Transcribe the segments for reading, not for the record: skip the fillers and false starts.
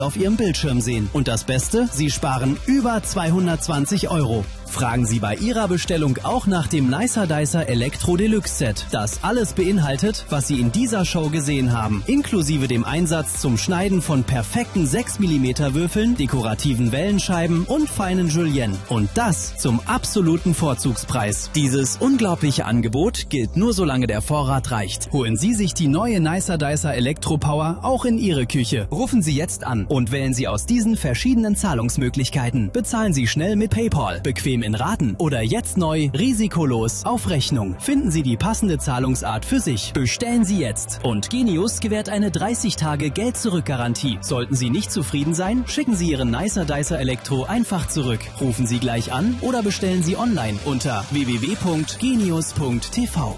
auf Ihrem Bildschirm sehen. Und das Beste, Sie sparen über 220 €. Fragen Sie bei Ihrer Bestellung auch nach dem Nicer Dicer Elektro Deluxe Set, das alles beinhaltet, was Sie in dieser Show gesehen haben, inklusive dem Einsatz zum Schneiden von perfekten 6 mm Würfeln, dekorativen Wellenscheiben und feinen Julienne. Und das zum absoluten Vorzugspreis. Dieses unglaubliche Angebot gilt nur, solange der Vorrat reicht. Holen Sie sich die neue Nicer Dicer Elektro Power auch in Ihre Küche. Rufen Sie jetzt an und wählen Sie aus diesen verschiedenen Zahlungsmöglichkeiten. Bezahlen Sie schnell mit PayPal, bequem in Raten oder jetzt neu risikolos auf Rechnung. Finden Sie die passende Zahlungsart für sich. Bestellen Sie jetzt. Und Genius gewährt eine 30-Tage-Geld-Zurück-Garantie. Sollten Sie nicht zufrieden sein, schicken Sie Ihren Nicer Dicer Elektro einfach zurück. Rufen Sie gleich an oder bestellen Sie online unter www.genius.tv.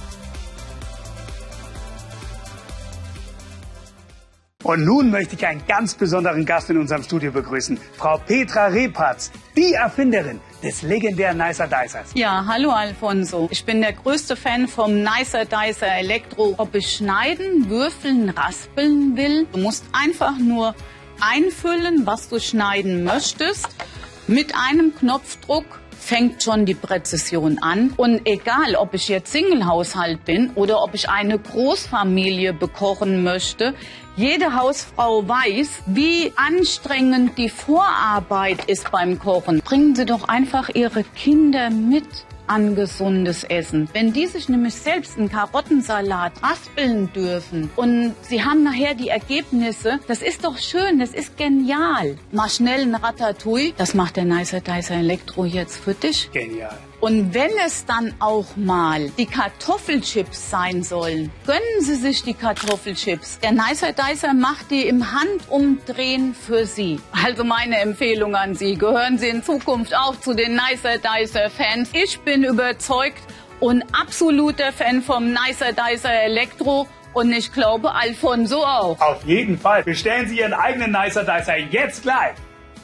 Und nun möchte ich einen ganz besonderen Gast in unserem Studio begrüßen. Frau Petra Repatz, die Erfinderin des legendären Nicer Dicers. Ja, hallo Alfonso. Ich bin der größte Fan vom Nicer Dicer Elektro. Ob ich schneiden, würfeln, raspeln will, du musst einfach nur einfüllen, was du schneiden möchtest. Mit einem Knopfdruck fängt schon die Präzision an. Und egal, ob ich jetzt Single-Haushalt bin oder ob ich eine Großfamilie bekochen möchte, jede Hausfrau weiß, wie anstrengend die Vorarbeit ist beim Kochen. Bringen Sie doch einfach Ihre Kinder mit an gesundes Essen. Wenn die sich nämlich selbst einen Karottensalat raspeln dürfen und sie haben nachher die Ergebnisse, das ist doch schön, das ist genial. Mal schnell ein Ratatouille, das macht der Nicer Dicer Elektro jetzt für dich. Genial. Und wenn es dann auch mal die Kartoffelchips sein sollen, gönnen Sie sich die Kartoffelchips. Der Nicer Dicer macht die im Handumdrehen für Sie. Also meine Empfehlung an Sie, gehören Sie in Zukunft auch zu den Nicer Dicer Fans. Ich bin überzeugt und absoluter Fan vom Nicer Dicer Elektro. Und ich glaube, Alfonso auch. Auf jeden Fall. Bestellen Sie Ihren eigenen Nicer Dicer jetzt gleich.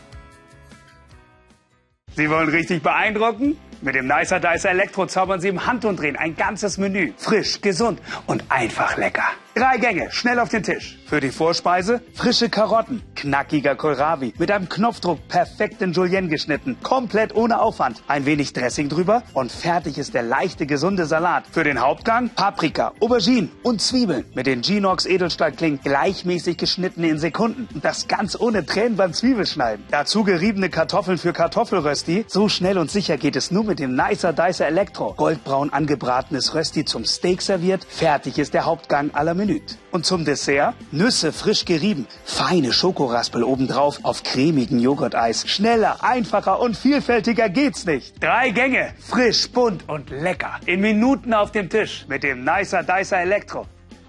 Sie wollen richtig beeindrucken? Mit dem Nicer Dicer Elektro zaubern Sie im Handumdrehen ein ganzes Menü. Frisch, gesund und einfach lecker. 3 Gänge, schnell auf den Tisch. Für die Vorspeise frische Karotten, knackiger Kohlrabi, mit einem Knopfdruck perfekt in Julienne geschnitten, komplett ohne Aufwand. Ein wenig Dressing drüber und fertig ist der leichte, gesunde Salat. Für den Hauptgang Paprika, Aubergine und Zwiebeln mit den Genox Edelstahlklingen gleichmäßig geschnitten in Sekunden. Und das ganz ohne Tränen beim Zwiebelschneiden. Dazu geriebene Kartoffeln für Kartoffelrösti. So schnell und sicher geht es nur mit dem Nicer Dicer Elektro. Goldbraun angebratenes Rösti zum Steak serviert. Fertig ist der Hauptgang à la Minute. Und zum Dessert Nüsse frisch gerieben, feine Schokoraspel obendrauf auf cremigen Joghurteis. Schneller, einfacher und vielfältiger geht's nicht. 3 Gänge, frisch, bunt und lecker. In Minuten auf dem Tisch mit dem Nicer Dicer Elektro.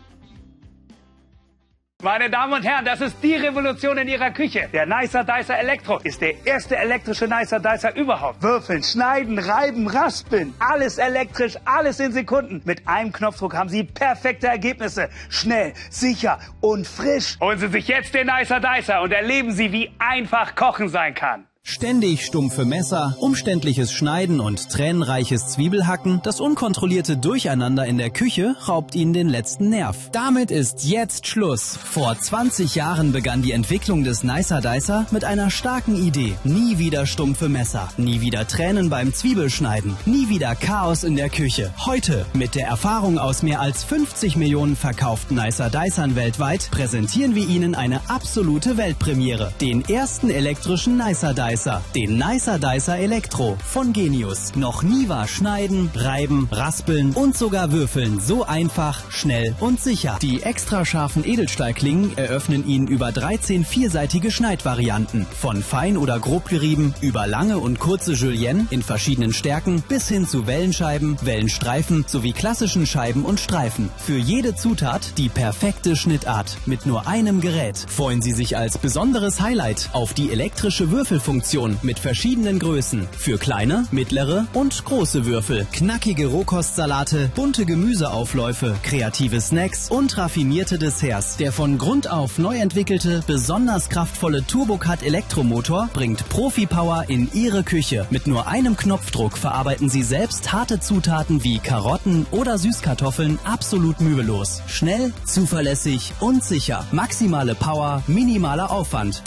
Meine Damen und Herren, das ist die Revolution in Ihrer Küche. Der Nicer Dicer Elektro ist der erste elektrische Nicer Dicer überhaupt. Würfeln, schneiden, reiben, raspeln. Alles elektrisch, alles in Sekunden. Mit einem Knopfdruck haben Sie perfekte Ergebnisse. Schnell, sicher und frisch. Holen Sie sich jetzt den Nicer Dicer und erleben Sie, wie einfach Kochen sein kann. Ständig stumpfe Messer, umständliches Schneiden und tränenreiches Zwiebelhacken, das unkontrollierte Durcheinander in der Küche raubt Ihnen den letzten Nerv. Damit ist jetzt Schluss. Vor 20 Jahren begann die Entwicklung des Nicer Dicer mit einer starken Idee. Nie wieder stumpfe Messer, nie wieder Tränen beim Zwiebelschneiden, nie wieder Chaos in der Küche. Heute, mit der Erfahrung aus mehr als 50 Millionen verkauften Nicer Dicern weltweit, präsentieren wir Ihnen eine absolute Weltpremiere. Den ersten elektrischen Nicer Dicer. Den Nicer Dicer Elektro von Genius. Noch nie war Schneiden, Reiben, Raspeln und sogar Würfeln so einfach, schnell und sicher. Die extra scharfen Edelstahlklingen eröffnen Ihnen über 13 vierseitige Schneidvarianten. Von fein oder grob gerieben, über lange und kurze Julienne in verschiedenen Stärken bis hin zu Wellenscheiben, Wellenstreifen sowie klassischen Scheiben und Streifen. Für jede Zutat die perfekte Schnittart mit nur einem Gerät. Freuen Sie sich als besonderes Highlight auf die elektrische Würfelfunktion mit verschiedenen Größen. Für kleine, mittlere und große Würfel. Knackige Rohkostsalate, bunte Gemüseaufläufe, kreative Snacks und raffinierte Desserts. Der von Grund auf neu entwickelte, besonders kraftvolle Turbocut Elektromotor bringt Profi-Power in Ihre Küche. Mit nur einem Knopfdruck verarbeiten Sie selbst harte Zutaten wie Karotten oder Süßkartoffeln absolut mühelos. Schnell, zuverlässig und sicher. Maximale Power, minimaler Aufwand.